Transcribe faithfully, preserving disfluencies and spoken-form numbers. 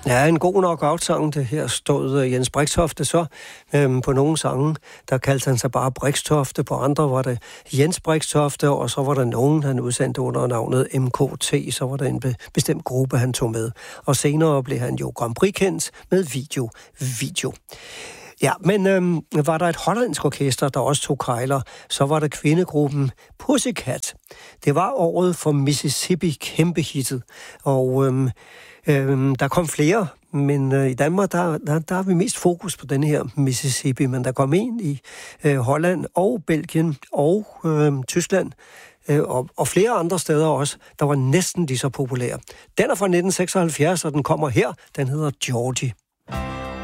Ja, en god nok outsang, det her stod Jens Brixtofte så. Øhm, på nogle sange, der kaldte han sig bare Brixtofte, på andre var det Jens Brixtofte, og så var der nogen, han udsendte under navnet M K T, så var der en be- bestemt gruppe, han tog med. Og senere blev han jo Grand Prix-kendt med video. Video. Ja, men øhm, var der et hollandsk orkester, der også tog kejler, så var der kvindegruppen Pussycat. Det var året for Mississippi kæmpehittet, og øhm, øhm, der kom flere, men øh, i Danmark, der, der, der har vi mest fokus på denne her Mississippi, men der kom en i øh, Holland og Belgien og øh, Tyskland, øh, og, og flere andre steder også, der var næsten lige så populære. Den er fra nitten seksoghalvfjerds, og den kommer her, den hedder Georgie.